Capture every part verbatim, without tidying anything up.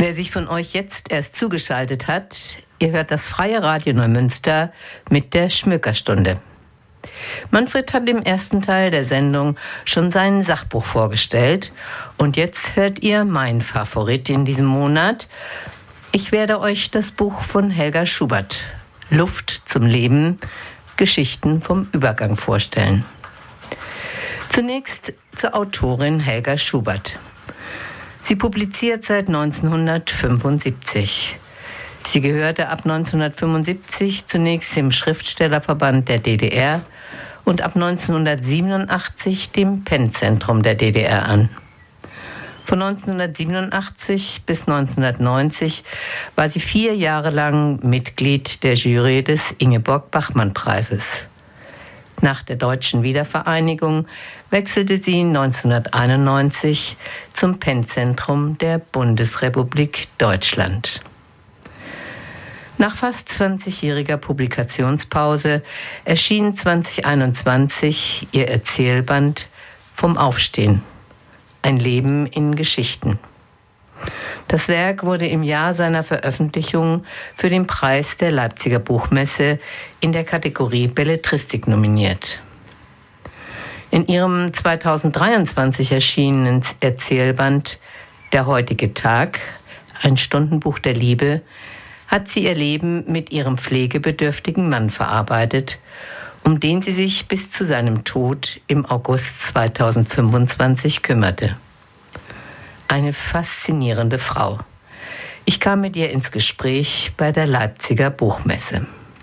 Wer sich von euch jetzt erst zugeschaltet hat, ihr hört das Freie Radio Neumünster mit der Schmökerstunde. Manfred hat im ersten Teil der Sendung schon sein Sachbuch vorgestellt und jetzt hört ihr mein Favorit in diesem Monat. Ich werde euch das Buch von Helga Schubert, Luft zum Leben, Geschichten vom Übergang vorstellen. Zunächst zur Autorin Helga Schubert. Sie publiziert seit neunzehnhundertfünfundsiebzig. Sie gehörte ab neunzehnhundertfünfundsiebzig zunächst dem Schriftstellerverband der D D R und ab neunzehnhundertsiebenundachtzig dem Pennzentrum der D D R an. Von neunzehnhundertsiebenundachtzig bis neunzehnhundertneunzig war sie vier Jahre lang Mitglied der Jury des Ingeborg-Bachmann-Preises. Nach der deutschen Wiedervereinigung wechselte sie neunzehnhunderteinundneunzig zum Pennzentrum der Bundesrepublik Deutschland. Nach fast zwanzigjähriger Publikationspause erschien zweitausendeinundzwanzig ihr Erzählband Vom Aufstehen. Ein Leben in Geschichten. Das Werk wurde im Jahr seiner Veröffentlichung für den Preis der Leipziger Buchmesse in der Kategorie Belletristik nominiert. In ihrem zweitausenddreiundzwanzig erschienenen Erzählband Der heutige Tag, ein Stundenbuch der Liebe, hat sie ihr Leben mit ihrem pflegebedürftigen Mann verarbeitet, um den sie sich bis zu seinem Tod im August zweitausendfünfundzwanzig kümmerte. Eine faszinierende Frau. Ich kam mit ihr ins Gespräch bei der Leipziger Buchmesse.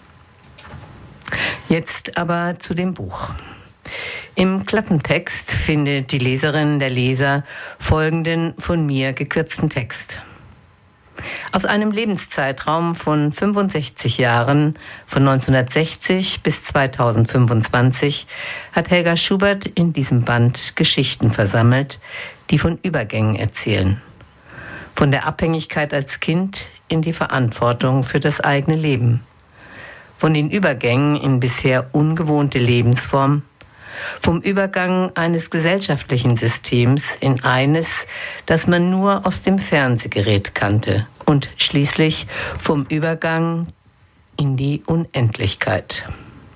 Jetzt aber zu dem Buch. Im Klappentext findet die Leserin, der Leser folgenden von mir gekürzten Text. Aus einem Lebenszeitraum von fünfundsechzig Jahren, von neunzehnhundertsechzig bis zweitausendfünfundzwanzig, hat Helga Schubert in diesem Band Geschichten versammelt, die von Übergängen erzählen. Von der Abhängigkeit als Kind in die Verantwortung für das eigene Leben. Von den Übergängen in bisher ungewohnte Lebensform. Vom Übergang eines gesellschaftlichen Systems in eines, das man nur aus dem Fernsehgerät kannte. Und schließlich vom Übergang in die Unendlichkeit.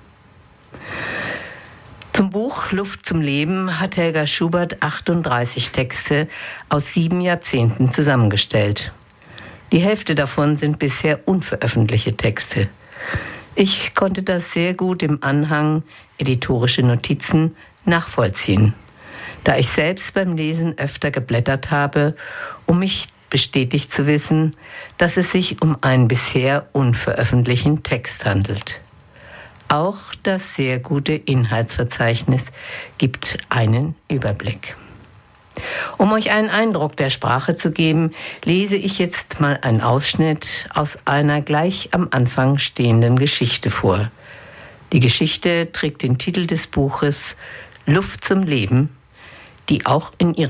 Zum Buch Luft zum Leben hat Helga Schubert achtunddreißig Texte aus sieben Jahrzehnten zusammengestellt. Die Hälfte davon sind bisher unveröffentlichte Texte. Ich konnte das sehr gut im Anhang Editorische Notizen nachvollziehen, da ich selbst beim Lesen öfter geblättert habe, um mich bestätigt zu wissen, dass es sich um einen bisher unveröffentlichten Text handelt. Auch das sehr gute Inhaltsverzeichnis gibt einen Überblick. Um euch einen Eindruck der Sprache zu geben, lese ich jetzt mal einen Ausschnitt aus einer gleich am Anfang stehenden Geschichte vor. Die Geschichte trägt den Titel des Buches Luft zum Leben, die auch in ihrem